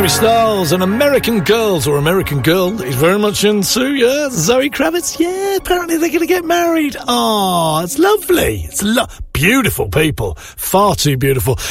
Harry Styles and American Girls, or American Girl, that he's very much into, yeah. Zoe Kravitz, yeah, apparently they're going to get married. Oh, it's lovely. It's beautiful people. Far too beautiful.